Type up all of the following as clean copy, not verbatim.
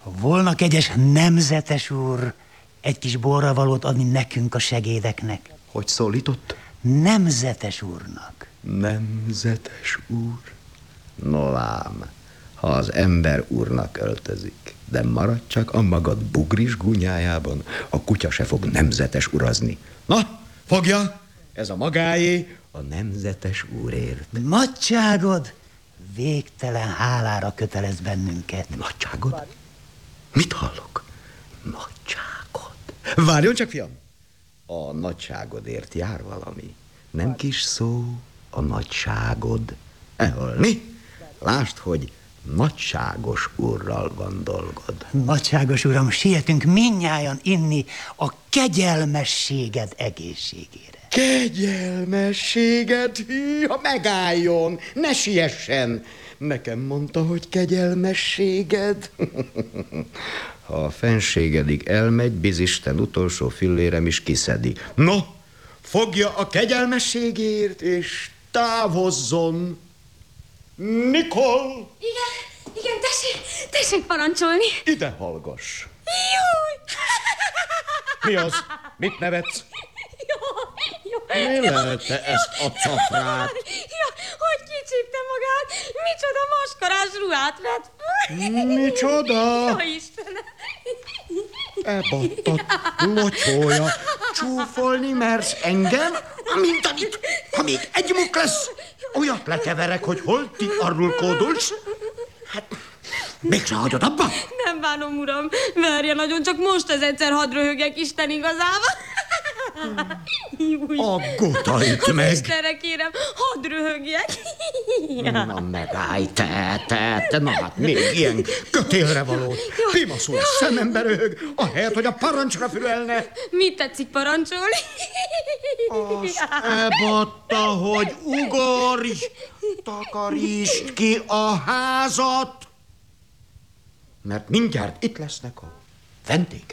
Volna kegyes nemzetes úr egy kis borravalót adni nekünk a segédeknek? Hogy szólított? Nemzetes úrnak. Nemzetes úr? No lám, ha az ember úrnak öltözik, de marad csak a magad bugris gúnyájában, a kutya se fog nemzetes urazni. Na, fogja! Ez a magáé, a nemzetes úrért. Nagyságod végtelen hálára kötelez bennünket. Nagyságod? Mit hallok? Nagyságod. Várjon csak, fiam! A nagyságodért jár valami. Nem kis szó a nagyságod. Eholni? Lásd, hogy nagyságos úrral van dolgod. Nagyságos uram, sietünk mindnyájan inni a kegyelmességed egészségére. Kegyelmességed? Ha megálljon, ne siessen. Nekem mondta, hogy kegyelmességed. Ha a fenségedig elmegy, bizisten utolsó fillérem is kiszedi. No, fogja a kegyelmességért, és távozzon. Nikol! Igen, tessék parancsolni. Ide hallgass. Júj! Mi az? Mit nevetsz? Jó. Mi lelte ezt a cafrát? Ja, hogy kicsípte magát, micsoda maskarás ruhát vett. Micsoda? Jó Istenem. Ebattat, locsója. Csúfolni mersz engem? Mint amit, ha még egy muk lesz, olyat lekeverek, hogy hol ti arrulkódulsz. Hát, mégse hagyod abba? Nem bánom, uram. Verje nagyon, csak most ez egyszer hadd röhögjek Isten igazából. Aggodajt meg! Istenre kérem, hadd röhögjek. Na megállj, te, na hát még ilyen kötélre való. Pimaszul a szemembe röhög, ahelyett, hogy a parancsra fülelne. Mit tetszik parancsolni? Azt ebatta, hogy ugorj, takarítsd ki a házat, mert mindjárt itt lesznek a vendégek.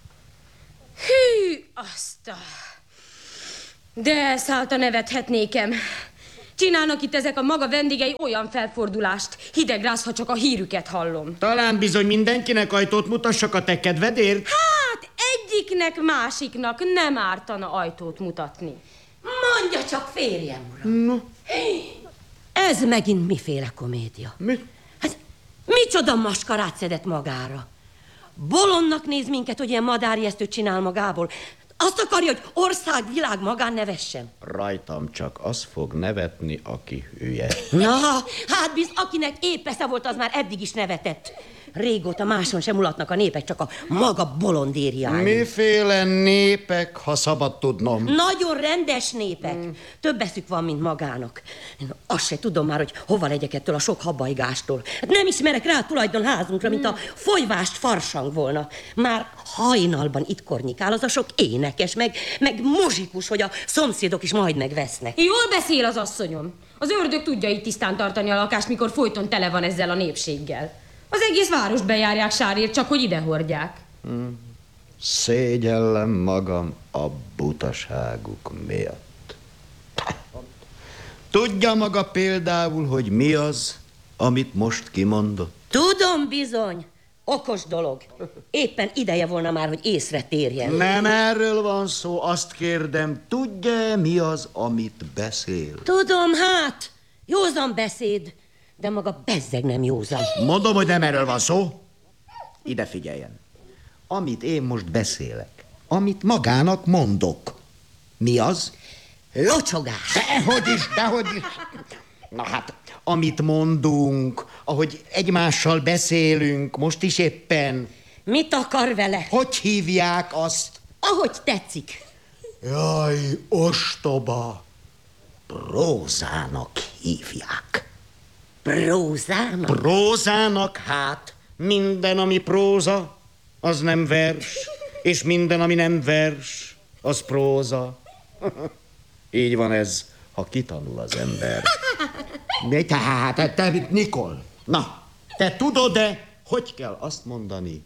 Hű, azt de elszállt a nevethetnékem. Csinálnak itt ezek a maga vendégei olyan felfordulást. Hidegrász, ha csak a hírüket hallom. Talán bizony mindenkinek ajtót mutassak a te kedvedért. Hát egyiknek, másiknak nem ártana ajtót mutatni. Mondja csak, férjem, uram. Ez megint miféle komédia? Mi? Hát micsoda maskarát szedett magára? Bolondnak néz minket, hogy ilyen madárijesztőt csinál magából. Azt akarja, hogy ország, világ magán nevessen. Rajtam csak az fog nevetni, aki hülye. Na, hát biz, akinek épp esze volt, az már eddig is nevetett. Régóta máson sem mulatnak a népek, csak a maga bolondériáin. Miféle népek, ha szabad tudnom? Nagyon rendes népek. Több eszük van, mint magának. Én azt se tudom már, hogy hova legyek ettől a sok habajgástól. Hát nem ismerek rá a tulajdonházunkra, mint a folyvást farsang volna. Már hajnalban itt kornyikál az a sok énekes, meg muzsikus, hogy a szomszédok is majd megvesznek. Jól beszél az asszonyom. Az ördög tudja itt tisztán tartani a lakást, mikor folyton tele van ezzel a népséggel. Az egész várost bejárják sárért, csak hogy ide hordják. Szégyellem magam a butaságuk miatt. Tudja maga például, hogy mi az, amit most kimondott? Tudom bizony. Okos dolog. Éppen ideje volna már, hogy észre térjen. Nem erről van szó, azt kérdem, tudja mi az, amit beszél? Tudom, hát. Józan beszéd. De maga bezzeg nem józan. Mondom, hogy nem erről van szó. Ide figyeljen. Amit én most beszélek, amit magának mondok, mi az? Locsogás. Dehogy is. Na hát, amit mondunk, ahogy egymással beszélünk, most is éppen. Mit akar vele? Hogy hívják azt? Ahogy tetszik. Jaj, ostoba. Prózának hívják. Prózának? Prózának, hát. Minden, ami próza, az nem vers. És minden, ami nem vers, az próza. Így van ez, ha kitanul az ember. Mi tehát, te, Nikol? Na, te tudod-e, hogy kell azt mondani?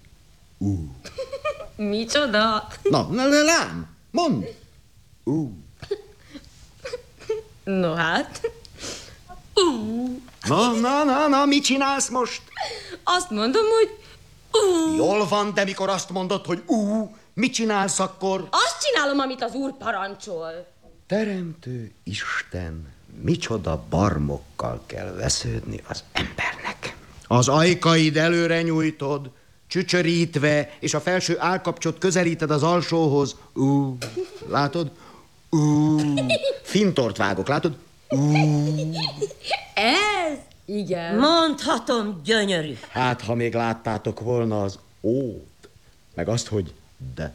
Micsoda? Na, lám, mondd. No hát... Na, mit csinálsz most? Azt mondom, hogy... Jól van, de mikor azt mondod, hogy mit csinálsz akkor? Azt csinálom, amit az úr parancsol. Teremtő Isten, micsoda barmokkal kell vesződni az embernek. Az ajkaid előre nyújtod, csücsörítve, és a felső állkapcsot közelíted az alsóhoz. Látod? Fintort vágok, látod? Ez? Igen. Mondhatom, gyönyörű. Hát, ha még láttátok volna az ót, meg azt, hogy de.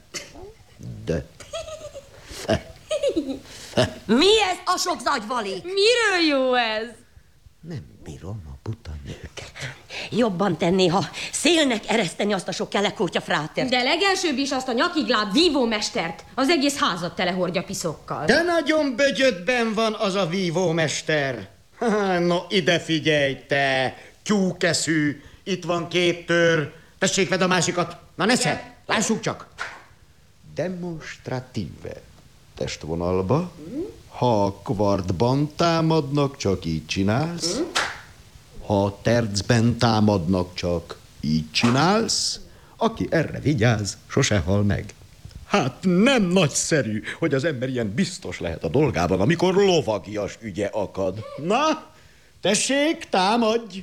Mi ez a sok zagyvalék? Miről jó ez? Nem bírom a buta nőket. Jobban tenné, ha szélnek ereszteni azt a sok kelekótya frátert. De legelsőbb is azt a nyakigláb vívómestert. Az egész házat telehordja piszokkal. De nagyon bögyödben van az a vívómester. No, ide figyelj, te tyúkeszű. Itt van 2 tör. Tessék, vedd a másikat. Na, nesze, lássuk csak. Demonstratíve testvonalba. Ha a kvartban támadnak, csak így csinálsz. Ha a tercben támadnak, csak így csinálsz. Aki erre vigyáz, sose hal meg. Hát nem nagyszerű, hogy az ember ilyen biztos lehet a dolgában, amikor lovagias ügye akad. Na, tessék, támadj!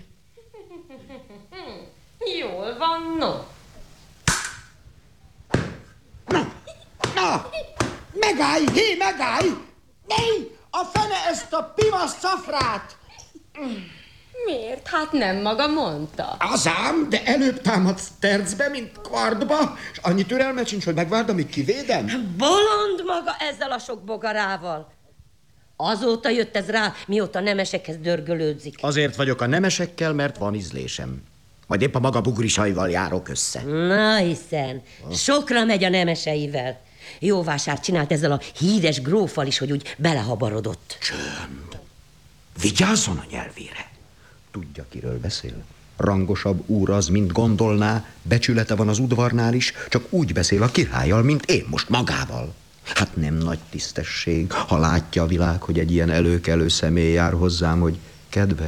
Jól van, no. Na, megállj, megállj! Ne, a fene ezt a pimasz szafrát! Miért? Hát nem maga mondta. Az ám, de előbb támadsz tercbe, mint kvartba, és annyi türelmet sincs, hogy megvárd, amíg kivédem. Bolond maga ezzel a sok bogarával. Azóta jött ez rá, mióta nemesekhez dörgölődzik. Azért vagyok a nemesekkel, mert van ízlésem. Majd épp a maga bugrisaival járok össze. Na hiszen, sokra megy a nemeseivel. Jó vásárt csinált ezzel a híres gróffal is, hogy úgy belehabarodott. Csönd. Vigyázzon a nyelvére. Tudja, kiről beszél? Rangosabb úr az, mint gondolná, becsülete van az udvarnál is, csak úgy beszél a királlyal, mint én most magával. Hát nem nagy tisztesség, ha látja a világ, hogy egy ilyen előkelő személy jár hozzám, hogy kedves